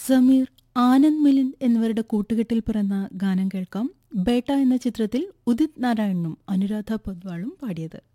സമീർ, ആനന്ദ് മിലിന്ദ് എന്നിവരുടെ കൂട്ടുകെട്ടിൽ പിറന്ന ഗാനം കേൾക്കാം. ബേട്ട എന്ന ചിത്രത്തിൽ ഉദിത് നാരായണനും അനുരാധ പൊദ്വാളും പാടിയത്.